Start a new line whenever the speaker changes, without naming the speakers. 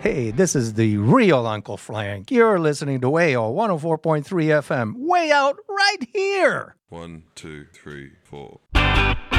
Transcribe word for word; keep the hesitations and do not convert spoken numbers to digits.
Hey, this is the real Uncle Frank. You're listening to W A O one oh four point three F M. Way out right here.
One, two, three, four.